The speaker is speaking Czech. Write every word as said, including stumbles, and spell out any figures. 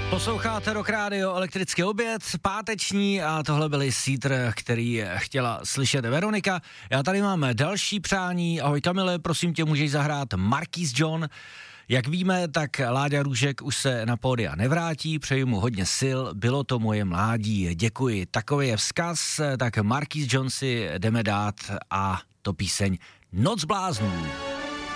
Posloucháte Rock Radio, elektrický oběd, páteční a tohle byl Sítr, který chtěla slyšet Veronika. Já tady mám další přání. Ahoj Kamile, prosím tě, můžeš zahrát Marquis John. Jak víme, tak Láďa Růžek už se na pódia nevrátí, přeji mu hodně sil, bylo to moje mládí, děkuji. Takový je vzkaz, tak Marquis John si jdeme dát a to píseň Noc bláznů.